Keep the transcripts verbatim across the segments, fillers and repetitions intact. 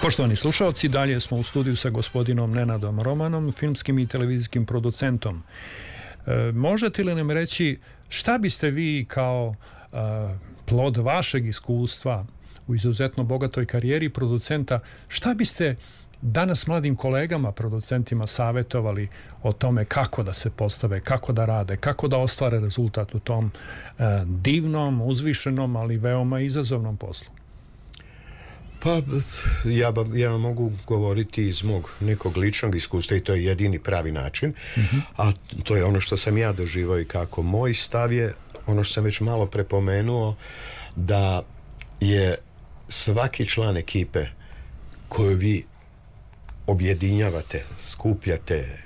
Poštovani slušalci, dalje smo u studiju sa gospodinom Nenadom Romanom, filmskim i televizijskim producentom. E, možete li nam reći šta biste vi kao e, plod vašeg iskustva u izuzetno bogatoj karijeri producenta, šta biste danas mladim kolegama, producentima savjetovali o tome kako da se postave, kako da rade, kako da ostvare rezultat u tom e, divnom, uzvišenom, ali veoma izazovnom poslu? Pa ja, ja mogu govoriti iz mog nekog ličnog iskustva i to je jedini pravi način, mm-hmm. a to je ono što sam ja doživao i kako. Moj stav je, ono što sam već malo prepomenuo, da je svaki član ekipe koju vi objedinjavate, skupljate,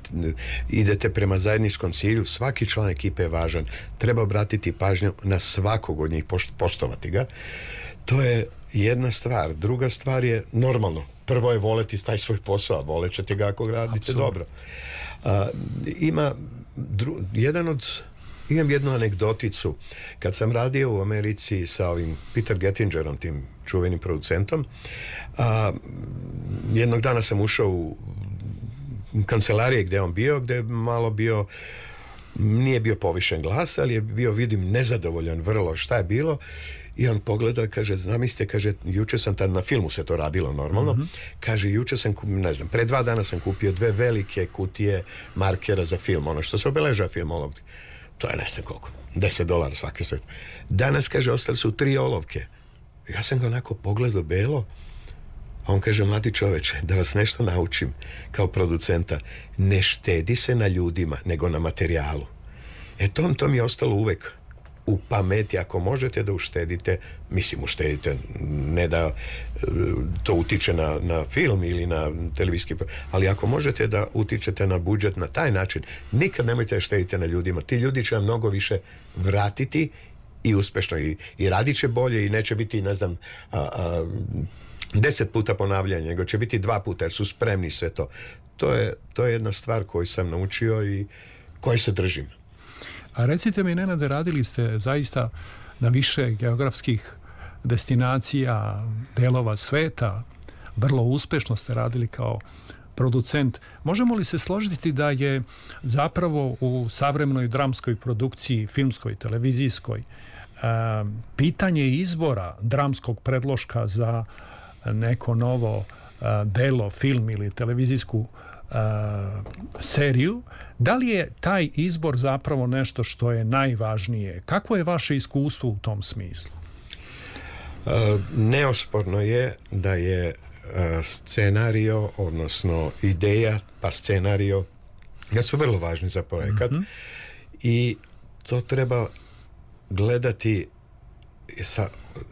idete prema zajedničkom cilju, svaki član ekipe je važan. Treba obratiti pažnju na svakog od njih, poštovati ga. To je jedna stvar. Druga stvar je normalno. Prvo je voleti taj svoj posao, volet ćete ga ako radite Absolutno. Dobro. A, ima dru, jedan od imam jednu anegdoticu. Kad sam radio u Americi sa ovim Peter Gettingerom, tim čuvenim producentom, a, jednog dana sam ušao u kancelarije gdje on bio, gdje je malo bio, nije bio povišen glas, ali je bio, vidim, nezadovoljan vrlo. Šta je bilo? I on pogleda i kaže, zamislite, kaže, juče sam tad na filmu se to radilo normalno, mm-hmm. kaže, juče sam, ne znam, pre dva dana sam kupio dve velike kutije markera za film, ono što se obeležava film olovke. To je ne znam koliko, deset dolara svaki svet. Danas, kaže, ostali su tri olovke. Ja sam ga onako pogledao belo, a on kaže, mladi čoveče, da vas nešto naučim kao producenta, ne štedi se na ljudima, nego na materijalu. E to, to mi je ostalo uvek u pameti. Ako možete da uštedite, mislim uštedite, ne da to utiče na, na film ili na televizijski, ali ako možete da utičete na budžet na taj način, nikad nemojte da štedite na ljudima. Ti ljudi će vam mnogo više vratiti i uspešno i, i radit će bolje i neće biti, ne znam, a, a, deset puta ponavljanje, nego će biti dva puta jer su spremni sve to. To je, to je jedna stvar koju sam naučio i koje se držim. A recite mi, Nenade, radili ste zaista na više geografskih destinacija, delova sveta, vrlo uspešno ste radili kao producent. Možemo li se složiti da je zapravo u savremenoj dramskoj produkciji, filmskoj, televizijskoj, pitanje izbora dramskog predloška za neko novo delo, film ili televizijsku Uh, seriju, da li je taj izbor zapravo nešto što je najvažnije? Kako je vaše iskustvo u tom smislu? Uh, neosporno je da je uh, scenario, odnosno ideja, pa scenario, da su vrlo važni za projekat, mm-hmm. i to treba gledati sa,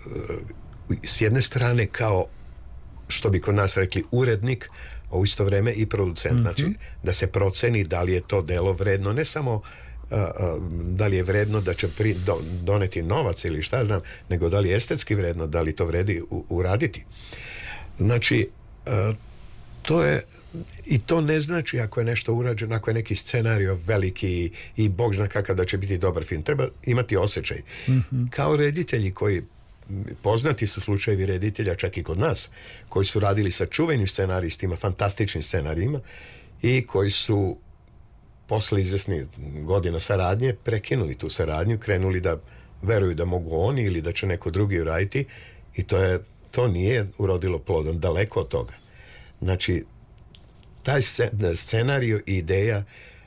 uh, s jedne strane kao, što bi kod nas rekli, urednik, a u isto vreme i producent. Mm-hmm. Znači, da se proceni da li je to delo vredno, ne samo uh, uh, da li je vredno da će pri, do, doneti novac ili šta znam, nego da li je estetski vredno, da li to vredi u, uraditi. Znači, uh, to je, i to ne znači ako je nešto urađeno, ako je neki scenario veliki i, i Bog zna kakav da će biti dobar film. Treba imati osjećaj. Mm-hmm. Kao reditelji koji, poznati su slučajevi reditelja čak i kod nas, koji su radili sa čuvenim scenaristima, fantastičnim scenarijima i koji su posle izvesnih godina saradnje prekinuli tu saradnju, krenuli da veruju da mogu oni ili da će neko drugi uraditi i to je, to nije urodilo plodom, daleko od toga. Znači, taj scenarij i ideja,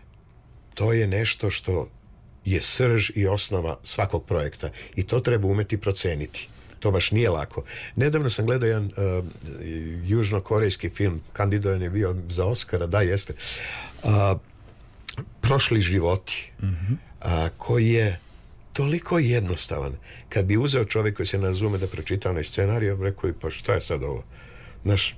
to je nešto što je srž i osnova svakog projekta i to treba umeti proceniti. To baš nije lako. Nedavno sam gledao jedan uh, južnokorejski film, kandidovan je bio za Oscara, da jeste, uh, Prošli životi, mm-hmm. uh, koji je toliko jednostavan. Kad bi uzeo čovjek koji se ne razume da pročita onaj scenarij, rekao bi, pa šta je sad ovo? Naš,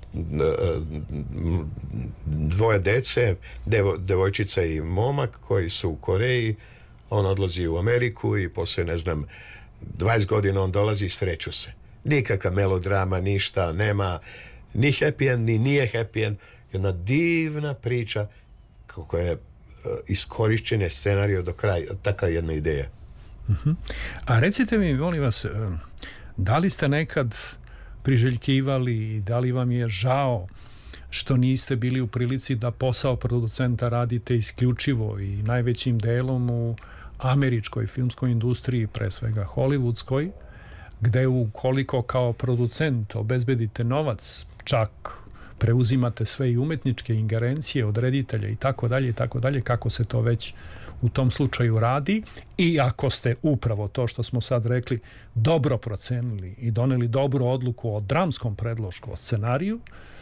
dvoje dece, devo, devojčica i momak koji su u Koreji, on odlazi u Ameriku i poslije, ne znam, dvadeset godina on dolazi i sreću se. Nikakva melodrama, ništa, nema ni happy end, ni nije happy end. Jedna divna priča kako je uh, iskorišćen scenarij do kraja, taka jedna ideja. Uh-huh. A recite mi, molim vas, da li ste nekad priželjkivali i da li vam je žao što niste bili u prilici da posao producenta radite isključivo i najvećim delom u američkoj filmskoj industriji, pre svega hollywoodskoj, gde ukoliko kao producent obezbedite novac, čak preuzimate sve i umetničke ingerencije od reditelja i tako dalje i tako dalje, kako se to već u tom slučaju radi, i ako ste upravo to što smo sad rekli dobro procenili i doneli dobru odluku o dramskom predlošku, o scenariju,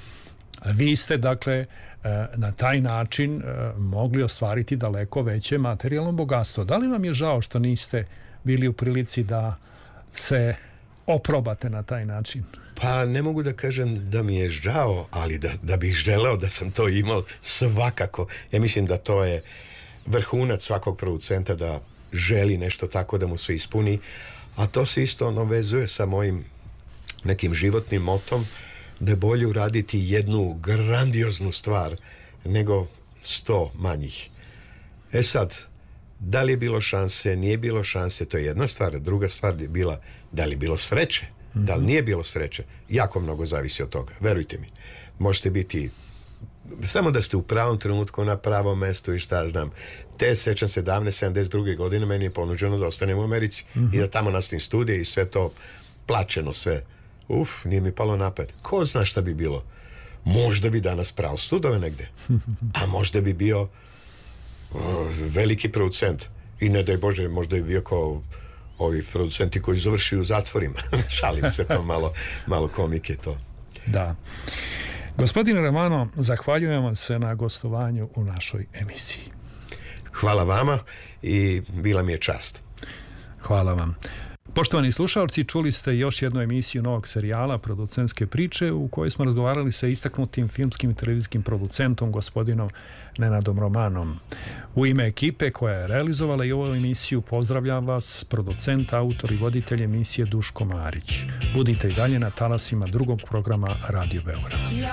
vi ste dakle na taj način mogli ostvariti daleko veće materijalno bogatstvo. Da li vam je žao što niste bili u prilici da se oprobate na taj način? Pa ne mogu da kažem da mi je žao, ali da, da bih želeo da sam to imao svakako. Ja mislim da to je vrhunac svakog producenta, da želi nešto tako da mu se ispuni, a to se isto ono vezuje sa mojim nekim životnim motom, da je bolje uraditi jednu grandioznu stvar nego sto manjih. E sad, da li je bilo šanse, nije bilo šanse, to je jedna stvar. Druga stvar je bila da li je bilo sreće, mm-hmm. da li nije bilo sreće. Jako mnogo zavisi od toga, verujte mi. Možete biti samo da ste u pravom trenutku na pravom mestu i šta znam. Te sećam se davne sedamdeset druge godine meni je ponuđeno da ostanem u Americi mm-hmm. i da tamo nastavim studije i sve to plaćeno sve. Uf, nije mi palo na pamet. Ko zna šta bi bilo? Možda bi danas prao sudove negde. A možda bi bio uh, veliki producent. I ne daj Bože, možda bi bio kao ovi producenti koji završuju u zatvorima. Šalim se to malo, malo komike to. Da. Gospodine Romano, zahvaljujem vam se na gostovanju u našoj emisiji. Hvala vama i bila mi je čast. Hvala vam. Poštovani slušalci, čuli ste još jednu emisiju novog serijala Producentske priče u kojoj smo razgovarali sa istaknutim filmskim i televizijskim producentom gospodinom Nenadom Romanom. U ime ekipe koja je realizovala i ovu emisiju pozdravljam vas producent, autor i voditelj emisije Duško Marić. Budite i dalje na talasima drugog programa Radio Beograd.